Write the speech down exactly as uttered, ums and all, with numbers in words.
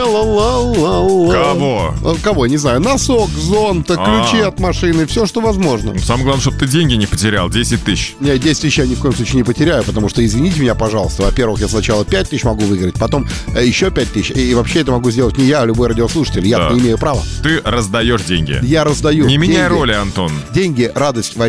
Кого? Кого, не знаю. Носок, зонт, ключи А. от машины, все, что возможно. Самое главное, чтобы ты деньги не потерял. десять тысяч. Я десять тысяч я ни в коем случае не потеряю, потому что, извините меня, пожалуйста, во-первых, я сначала пять тысяч могу выиграть, потом э, еще пять тысяч. И, и вообще это могу сделать не я, а любой радиослушатель. Я Да. не имею права. Ты раздаешь деньги. Я раздаю. Не меняй деньги. роли, Антон. Деньги, радость,